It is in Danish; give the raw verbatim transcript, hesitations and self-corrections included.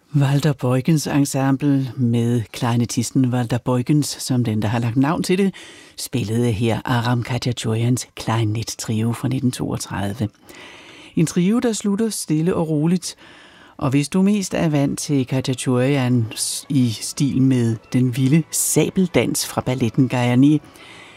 Walter Beugens ensemble med klejnetisten Walter Beugens som den, der har lagt navn til det, spillede her Aram Khachaturians klejnet-trio fra nitten toogtredive. En trio, der slutter stille og roligt, og hvis du mest er vant til Khachaturian i stil med den vilde sabeldans fra balletten Gayane,